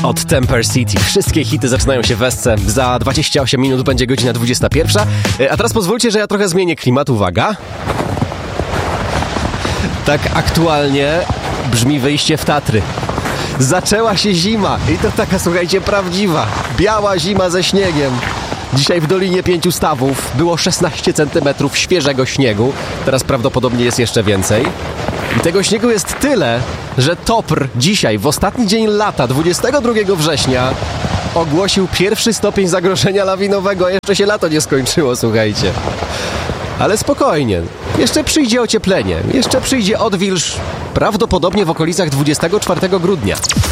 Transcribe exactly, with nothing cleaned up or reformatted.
od Temper City. Wszystkie hity zaczynają się w Esce. Za dwadzieścia osiem minut będzie godzina dwudziesta pierwsza. A teraz pozwólcie, że ja trochę zmienię klimat. Uwaga. Tak aktualnie brzmi wyjście w Tatry. Zaczęła się zima i to taka, słuchajcie, prawdziwa. Biała zima ze śniegiem. Dzisiaj w Dolinie Pięciu Stawów było szesnaście centymetrów świeżego śniegu. Teraz prawdopodobnie jest jeszcze więcej. I tego śniegu jest tyle, że T O P R dzisiaj, w ostatni dzień lata, dwudziestego drugiego września, ogłosił pierwszy stopień zagrożenia lawinowego. Jeszcze się lato nie skończyło, słuchajcie. Ale spokojnie. Jeszcze przyjdzie ocieplenie. Jeszcze przyjdzie odwilż. Prawdopodobnie w okolicach dwudziestego czwartego grudnia.